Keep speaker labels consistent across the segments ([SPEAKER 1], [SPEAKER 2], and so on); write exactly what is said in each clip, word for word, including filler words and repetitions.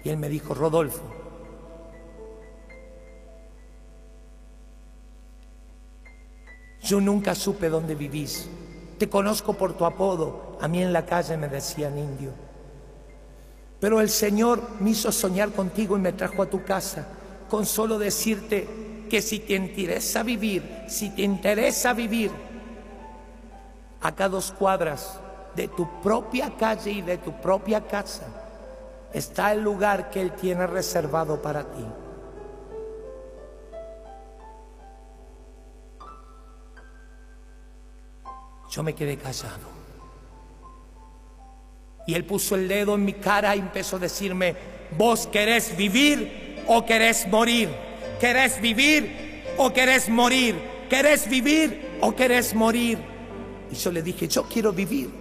[SPEAKER 1] Y él me dijo: Rodolfo, yo nunca supe dónde vivís. Te conozco por tu apodo. A mí en la calle me decían indio. Pero el Señor me hizo soñar contigo y me trajo a tu casa con solo decirte que si te interesa vivir, si te interesa vivir, acá a dos cuadras de tu propia calle y de tu propia casa está el lugar que Él tiene reservado para ti. Yo me quedé callado. Y Él puso el dedo en mi cara y empezó a decirme: ¿vos querés vivir o querés morir? ¿Querés vivir o querés morir? ¿Querés vivir o querés morir? Y yo le dije: yo quiero vivir.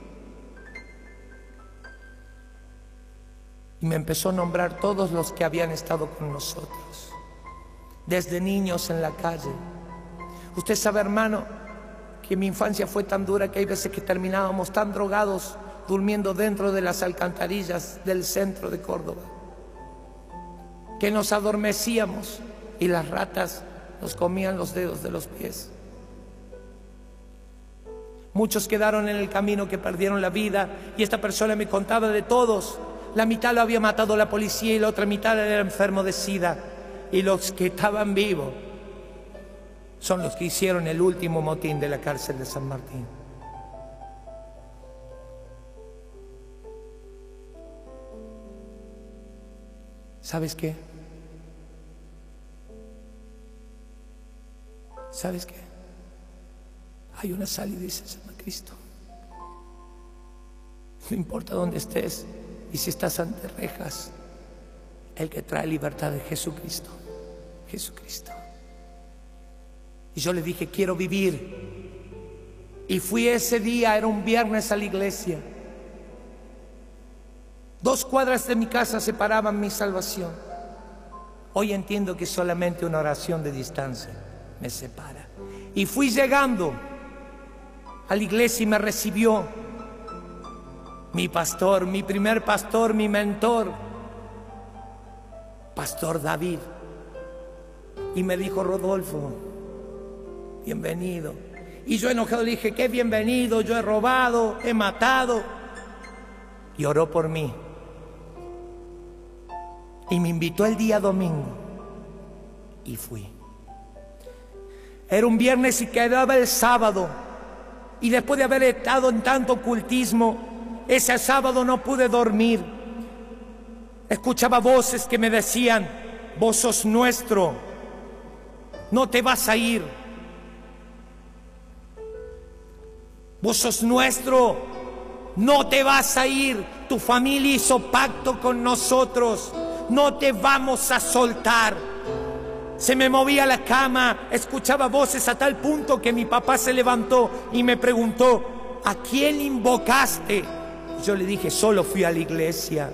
[SPEAKER 1] Y me empezó a nombrar todos los que habían estado con nosotros, desde niños en la calle. Usted sabe, hermano, que mi infancia fue tan dura que hay veces que terminábamos tan drogados durmiendo dentro de las alcantarillas del centro de Córdoba, que nos adormecíamos y las ratas nos comían los dedos de los pies. Muchos quedaron en el camino que perdieron la vida, y esta persona me contaba de todos. La mitad lo había matado la policía y la otra mitad era enfermo de SIDA, y los que estaban vivos son los que hicieron el último motín de la cárcel de San Martín. ¿Sabes qué? ¿Sabes qué? Hay una salida y se llama Cristo. No importa dónde estés y si estás ante rejas, el que trae libertad es Jesucristo. Jesucristo. Y yo le dije: quiero vivir. Y fui ese día, era un viernes, a la iglesia. Dos cuadras de mi casa separaban mi salvación. Hoy entiendo que solamente una oración de distancia me separa. Y fui llegando a la iglesia y me recibió mi pastor, mi primer pastor, mi mentor, Pastor David. Y me dijo: Rodolfo, bienvenido. Y yo enojado le dije: qué bienvenido, yo he robado, he matado. Y oró por mí. Y me invitó el día domingo. Y fui. Era un viernes y quedaba el sábado. Y después de haber estado en tanto ocultismo, ese sábado no pude dormir. Escuchaba voces que me decían: vos sos nuestro, no te vas a ir. Vos sos nuestro, no te vas a ir. Tu familia hizo pacto con nosotros, no te vamos a soltar. Se me movía la cama, escuchaba voces a tal punto que mi papá se levantó y me preguntó: ¿a quién invocaste? Yo le dije: solo fui a la iglesia.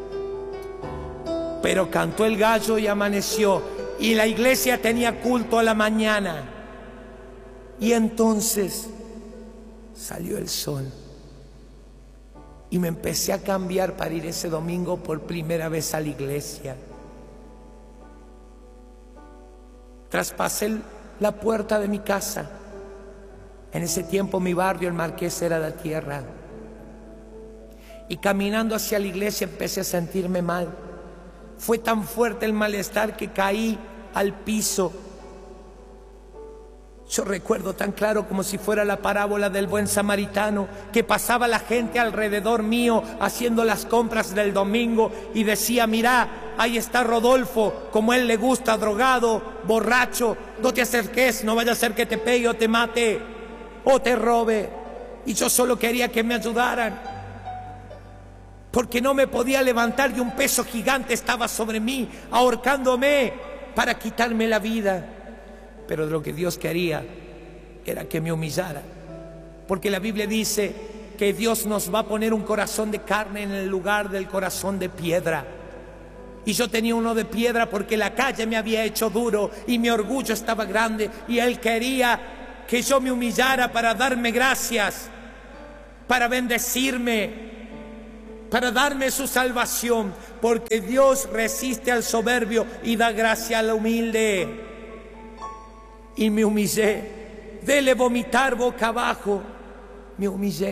[SPEAKER 1] Pero cantó el gallo y amaneció, y la iglesia tenía culto a la mañana. Y entonces salió el sol y me empecé a cambiar para ir ese domingo por primera vez a la iglesia. Traspasé la puerta de mi casa. En ese tiempo mi barrio, el Marqués, era de tierra. Y caminando hacia la iglesia empecé a sentirme mal. Fue tan fuerte el malestar que caí al piso. Yo recuerdo tan claro como si fuera la parábola del buen samaritano, que pasaba la gente alrededor mío haciendo las compras del domingo y decía: mirá, ahí está Rodolfo, como él le gusta, drogado, borracho, no te acerques, no vaya a ser que te pegue o te mate o te robe. Y yo solo quería que me ayudaran, porque no me podía levantar y un peso gigante estaba sobre mí, ahorcándome para quitarme la vida. Pero lo que Dios quería era que me humillara, porque la Biblia dice que Dios nos va a poner un corazón de carne en el lugar del corazón de piedra. Y yo tenía uno de piedra porque la calle me había hecho duro y mi orgullo estaba grande, y Él quería que yo me humillara para darme gracias, para bendecirme. para darme su salvación, porque Dios resiste al soberbio y da gracia al humilde. Y me humillé, dele vomitar boca abajo, me humillé.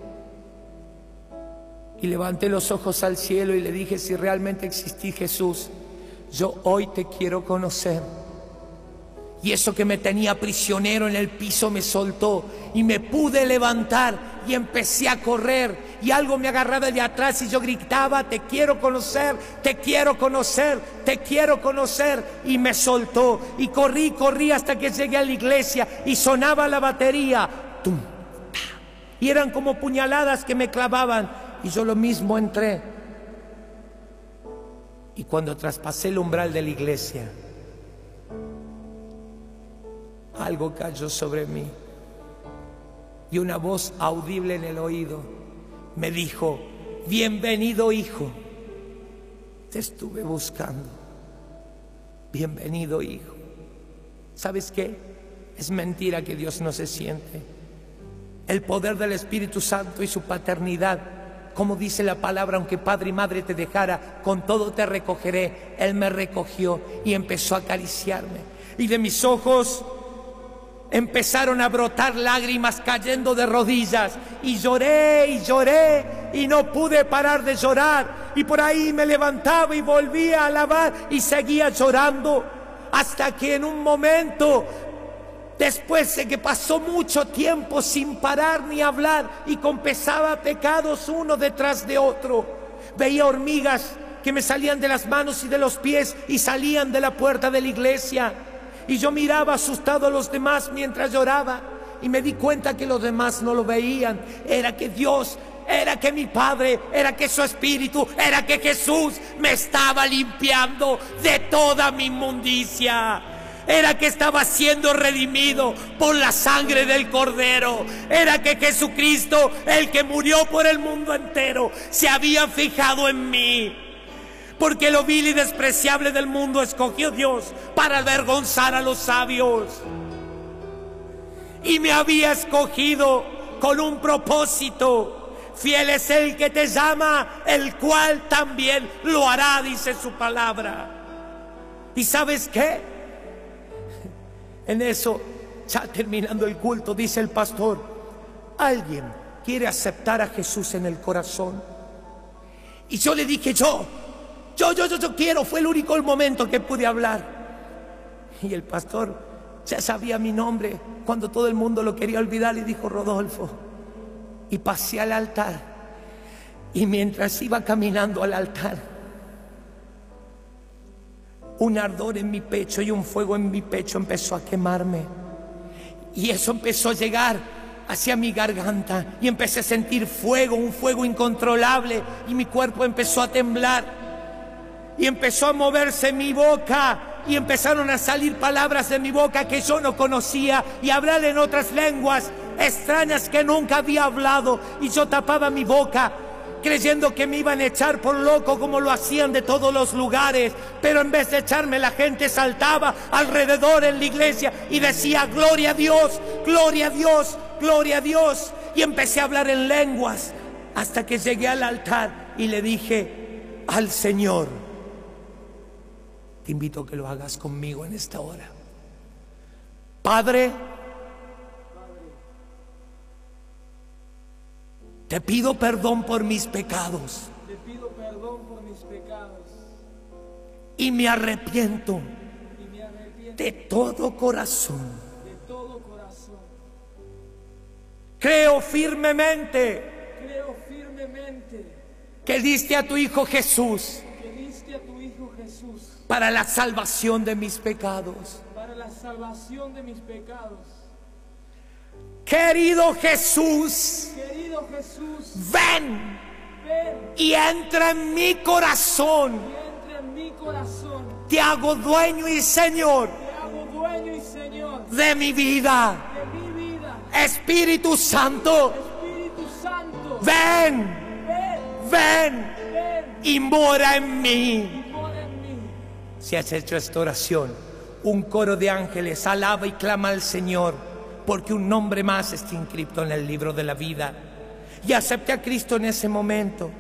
[SPEAKER 1] Y levanté los ojos al cielo y le dije: si realmente existí, Jesús, yo hoy te quiero conocer. Y eso que me tenía prisionero en el piso me soltó y me pude levantar y empecé a correr, y algo me agarraba de atrás y yo gritaba: te quiero conocer, te quiero conocer, te quiero conocer. Y me soltó y corrí, corrí hasta que llegué a la iglesia y sonaba la batería, tum, ta, y eran como puñaladas que me clavaban, y yo lo mismo entré. Y cuando traspasé el umbral de la iglesia, algo cayó sobre mí y una voz audible en el oído me dijo: bienvenido, hijo, te estuve buscando. Bienvenido, hijo. ¿Sabes qué? Es mentira que Dios no se siente. El poder del Espíritu Santo y su paternidad, como dice la palabra: aunque padre y madre te dejara, con todo te recogeré. Él me recogió y empezó a acariciarme, y de mis ojos empezaron a brotar lágrimas cayendo de rodillas, y lloré y lloré y no pude parar de llorar, y por ahí me levantaba y volvía a alabar y seguía llorando, hasta que en un momento, después de que pasó mucho tiempo sin parar ni hablar, y confesaba pecados uno detrás de otro, veía hormigas que me salían de las manos y de los pies y salían de la puerta de la iglesia. Y yo miraba asustado a los demás mientras lloraba, y me di cuenta que los demás no lo veían. Era que Dios, era que mi Padre, era que su Espíritu, era que Jesús me estaba limpiando de toda mi inmundicia. Era que estaba siendo redimido por la sangre del Cordero. Era que Jesucristo, el que murió por el mundo entero, se había fijado en mí. Porque lo vil y despreciable del mundo escogió Dios para avergonzar a los sabios. Y me había escogido con un propósito. Fiel es el que te llama, el cual también lo hará, dice su palabra. ¿Y sabes qué? En eso, ya terminando el culto, dice el pastor: ¿alguien quiere aceptar a Jesús en el corazón? Y yo le dije: yo Yo, yo, yo, yo quiero. Fue el único momento que pude hablar. Y el pastor ya sabía mi nombre cuando todo el mundo lo quería olvidar, y dijo: Rodolfo. Y pasé al altar, y mientras iba caminando al altar, un ardor en mi pecho y un fuego en mi pecho empezó a quemarme, y eso empezó a llegar hacia mi garganta, y empecé a sentir fuego, un fuego incontrolable, y mi cuerpo empezó a temblar. Y empezó a moverse mi boca, y empezaron a salir palabras de mi boca que yo no conocía, y hablar en otras lenguas extrañas que nunca había hablado. Y yo tapaba mi boca creyendo que me iban a echar por loco, como lo hacían de todos los lugares. Pero en vez de echarme, la gente saltaba alrededor en la iglesia y decía: gloria a Dios, gloria a Dios, gloria a Dios. Y empecé a hablar en lenguas hasta que llegué al altar y le dije al Señor: te invito a que lo hagas conmigo en esta hora. Padre, te pido perdón por mis pecados.
[SPEAKER 2] Te pido perdón por mis pecados.
[SPEAKER 1] Y me arrepiento,
[SPEAKER 2] Y me arrepiento
[SPEAKER 1] de todo corazón.
[SPEAKER 2] de todo corazón.
[SPEAKER 1] Creo firmemente
[SPEAKER 2] Creo firmemente
[SPEAKER 1] que diste a tu Hijo Jesús
[SPEAKER 2] que diste a tu Hijo Jesús
[SPEAKER 1] para la salvación de mis pecados.
[SPEAKER 2] para la salvación de mis pecados.
[SPEAKER 1] Querido Jesús,
[SPEAKER 2] Querido Jesús,
[SPEAKER 1] ven
[SPEAKER 2] ven
[SPEAKER 1] y entra en mi corazón.
[SPEAKER 2] y entra en mi corazón.
[SPEAKER 1] Te hago dueño y Señor
[SPEAKER 2] Te hago dueño y Señor
[SPEAKER 1] de mi vida.
[SPEAKER 2] de mi vida.
[SPEAKER 1] Espíritu Santo,
[SPEAKER 2] Espíritu Santo,
[SPEAKER 1] ven,
[SPEAKER 2] ven,
[SPEAKER 1] ven
[SPEAKER 2] ven
[SPEAKER 1] y mora en mí.
[SPEAKER 2] y mora en mí.
[SPEAKER 1] Si has hecho esta oración, un coro de ángeles alaba y clama al Señor, porque un nombre más está inscrito en el libro de la vida. Y acepté a Cristo en ese momento.